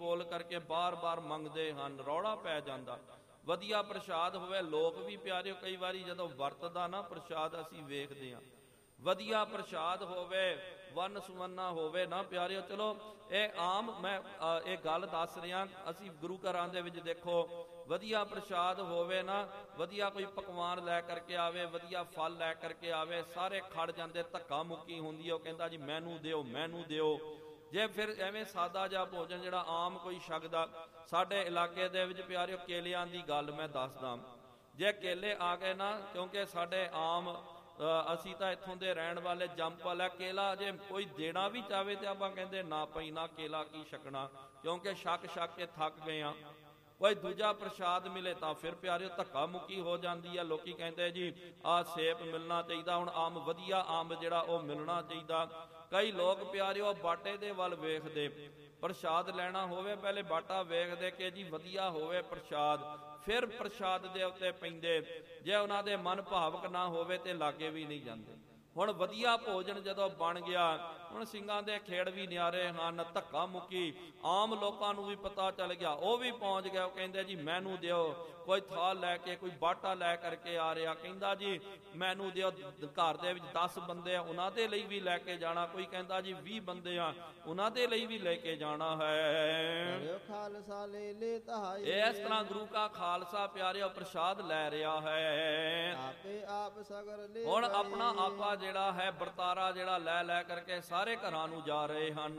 ਬੋਲ ਕਰਕੇ ਬਾਰ-ਬਾਰ ਮੰਗਦੇ ਹਨ, ਰੌਲਾ ਪੈ ਜਾਂਦਾ। ਵਧੀਆ ਪ੍ਰਸ਼ਾਦ ਹੋਵੇ, ਲੋਕ ਵੀ ਪਿਆਰਿਓ ਕਈ ਵਾਰੀ ਜਦੋਂ ਵਰਤਦਾ ਨਾ ਪ੍ਰਸ਼ਾਦ ਅਸੀਂ ਵੇਖਦੇ ਹਾਂ, ਵਧੀਆ ਪ੍ਰਸ਼ਾਦ ਹੋਵੇ, ਵੰਨ ਸੁਵੰਨਾ ਹੋਵੇ ਨਾ ਪਿਆਰਿਓ। ਚਲੋ ਇਹ ਆਮ ਮੈਂ ਇਹ ਗੱਲ ਦੱਸ ਰਿਹਾ, ਅਸੀਂ ਗੁਰੂ ਘਰਾਂ ਦੇ ਵਿੱਚ ਦੇਖੋ ਵਧੀਆ ਪ੍ਰਸ਼ਾਦ ਹੋਵੇ ਨਾ, ਵਧੀਆ ਕੋਈ ਪਕਵਾਨ ਲੈ ਕਰਕੇ ਆਵੇ, ਵਧੀਆ ਫਲ ਲੈ ਕਰਕੇ ਆਵੇ, ਸਾਰੇ ਖੜ ਜਾਂਦੇ, ਧੱਕਾ ਮੁੱਕੀ ਹੁੰਦੀ ਹੈ, ਉਹ ਕਹਿੰਦਾ ਜੀ ਮੈਨੂੰ ਦਿਓ, ਮੈਨੂੰ ਦਿਓ। ਜੇ ਫਿਰ ਐਵੇਂ ਸਾਦਾ ਜਿਹਾ ਭੋਜਨ ਜਿਹੜਾ ਆਮ ਕੋਈ ਛਕਦਾ, ਸਾਡੇ ਇਲਾਕੇ ਦੇ ਵਿੱਚ ਪਿਆਰਿਓ ਕੇਲਿਆਂ ਦੀ ਗੱਲ ਮੈਂ ਦੱਸਦਾ, ਜੇ ਕੇਲੇ ਆ ਗਏ ਨਾ, ਕਿਉਂਕਿ ਸਾਡੇ ਆਮ ਅਸੀਂ ਤਾਂ ਇੱਥੋਂ ਦੇ ਰਹਿਣ ਵਾਲੇ ਜੰਮਪਲ ਹੈ, ਕੇਲਾ ਜੇ ਕੋਈ ਦੇਣਾ ਵੀ ਚਾਹਵੇ ਤੇ ਆਪਾਂ ਕਹਿੰਦੇ ਨਾ ਪਈ ਨਾ, ਕੇਲਾ ਕੀ ਛਕਣਾ, ਕਿਉਂਕਿ ਛਕ ਕੇ ਥੱਕ ਗਏ ਆ। ਕੋਈ ਦੂਜਾ ਪ੍ਰਸ਼ਾਦ ਮਿਲੇ ਤਾਂ ਫਿਰ ਪਿਆਰਿਓ ਧੱਕਾ ਮੁੱਕੀ ਹੋ ਜਾਂਦੀ ਹੈ। ਲੋਕੀ ਕਹਿੰਦੇ ਜੀ ਆਹ ਸੇਬ ਮਿਲਣਾ ਚਾਹੀਦਾ, ਹੁਣ ਅੰਬ ਵਧੀਆ ਅੰਬ ਜਿਹੜਾ ਉਹ ਮਿਲਣਾ ਚਾਹੀਦਾ। ਕਈ ਲੋਕ ਪਿਆਰਿਓ ਬਾਟੇ ਦੇ ਵੱਲ ਵੇਖਦੇ, ਪ੍ਰਸ਼ਾਦ ਲੈਣਾ ਹੋਵੇ ਪਹਿਲੇ ਬਾਟਾ ਵੇਖਦੇ ਕਿ ਜੀ ਵਧੀਆ ਹੋਵੇ ਪ੍ਰਸ਼ਾਦ, ਫਿਰ ਪ੍ਰਸ਼ਾਦ ਦੇ ਉੱਤੇ ਪੈਂਦੇ। ਜੇ ਉਹਨਾਂ ਦੇ ਮਨ ਭਾਵਕ ਨਾ ਹੋਵੇ ਤੇ ਲਾਗੇ ਵੀ ਨਹੀਂ ਜਾਂਦੇ। ਹੁਣ ਵਧੀਆ ਭੋਜਨ ਜਦੋਂ ਬਣ ਗਿਆ, ਹੁਣ ਸਿੰਘਾਂ ਦੇ ਖੇੜ ਵੀ ਨਿਆਰੇ ਹਨ, ਧੱਕਾ ਮੁੱਕੀ ਆਮ ਲੋਕਾਂ ਨੂੰ ਵੀ ਪਤਾ ਚੱਲ ਗਿਆ, ਉਹ ਵੀ ਪਹੁੰਚ ਗਿਆ, ਉਹ ਕਹਿੰਦੇ ਜੀ ਮੈਨੂੰ ਦਿਓ। ਕੋਈ ਥਾਲ ਲੈ ਕੇ, ਕੋਈ ਬਾਟਾ ਲੈ ਕਰਕੇ ਆ ਰਿਹਾ, ਕਹਿੰਦਾ ਜੀ ਮੈਨੂੰ ਦਿਓ। ਘਰ ਦੇ ਵਿੱਚ 10 ਬੰਦੇ ਆ, ਉਹਨਾਂ ਦੇ ਲਈ ਵੀ ਲੈ ਕੇ ਜਾਣਾ, ਕੋਈ ਕਹਿੰਦਾ ਜੀ 20 ਬੰਦੇ ਆ, ਉਹਨਾਂ ਦੇ ਲਈ ਵੀ ਲੈ ਕੇ ਜਾਣਾ ਹੈ। ਖਾਲਸਾ ਲੈ ਲੈ ਤਹਾਈ, ਇਸ ਤਰ੍ਹਾਂ ਗੁਰੂ ਕਾ ਖਾਲਸਾ ਪਿਆਰਿਓ ਪ੍ਰਸ਼ਾਦ ਲੈ ਰਿਹਾ ਹੈ। ਆਪੇ ਆਪ ਸਗਰ ਲੈ, ਹੁਣ ਆਪਣਾ ਆਪਾ ਜਿਹੜਾ ਹੈ ਵਰਤਾਰਾ ਜਿਹੜਾ ਲੈ ਕਰਕੇ ਸਾਰੇ ਘਰਾਂ ਨੂੰ ਜਾ ਰਹੇ ਹਨ।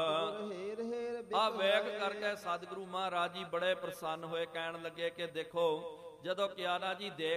ਆ ਵੇਖ ਕਰਕੇ ਸਤਿਗੁਰੂ ਮਹਾਰਾਜ ਜੀ ਬੜੇ ਪ੍ਰਸੰਨ ਹੋਏ, ਕਹਿਣ ਲੱਗੇ ਕਿ ਦੇਖੋ ਜਦੋਂ ਕਿਆਰਾ ਜੀ ਦੇ